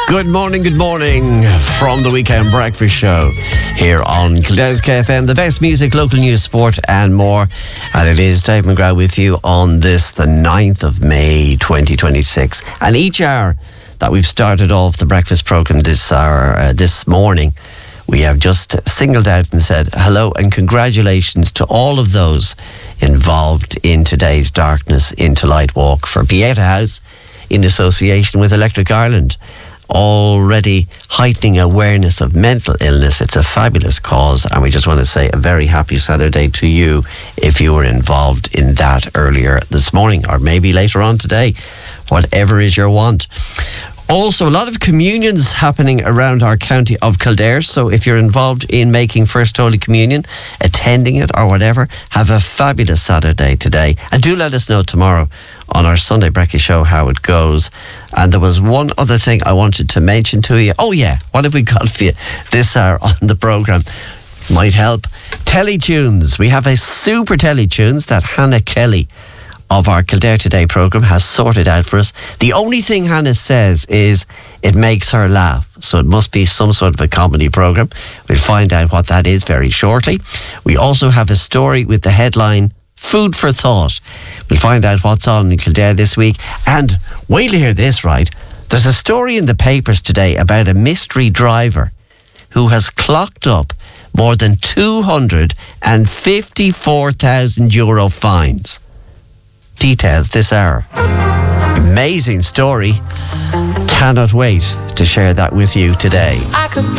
Good morning from the Weekend Breakfast Show here on Kildare's KFM, the best music, local news, sport and more. And it is Dave McGrath with you on this, the 9th of May 2026. And each hour that we've started off the breakfast programme this hour, this morning, we have just singled out and said hello and congratulations to all of those involved in today's Darkness into Light walk for Pieta House in association with Electric Ireland. Already heightening awareness of mental illness. It's a fabulous cause, and we just want to say a very happy Saturday to you if you were involved in that earlier this morning or maybe later on today, whatever is your want. Also, a lot of communions happening around our county of Kildare. So if you're involved in making First Holy Communion, attending it or whatever, have a fabulous Saturday today. And do let us know tomorrow on our Sunday Breakfast Show how it goes. And there was one other thing I wanted to mention to you. Oh yeah, what have we got for you this hour on the programme? Might help. Teletunes. We have a super Teletunes that Hannah Kelly of our Kildare Today programme has sorted out for us. The only thing Hannah says is it makes her laugh. So it must be some sort of a comedy programme. We'll find out what that is very shortly. We also have a story with the headline Food for Thought. We'll find out what's on in Kildare this week. And wait to hear this, right? There's a story in the papers today about a mystery driver who has clocked up more than €254,000 fines. Details this hour. Amazing story. Cannot wait to share that with you today. I could